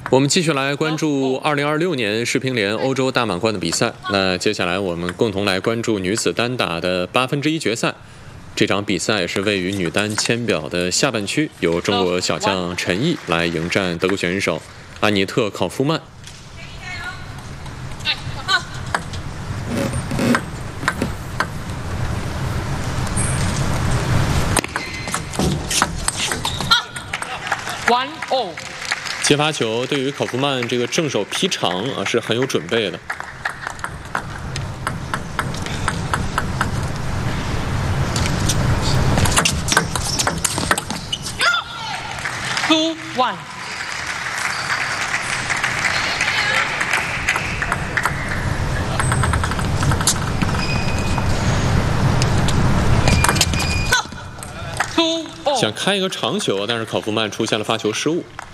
我们继续来关注2026年世乒联欧洲大满贯的比赛。那接下来我们共同来关注女子单打的1/8决赛。这场比赛是位于女单签表的下半区，由中国小将陈毅来迎战德国选手安妮特·考夫曼。 1-0。 接发球对于考夫曼这个正手劈长是很有准备的。 2-1。 想开一个长球，但是考夫曼出现了发球失误。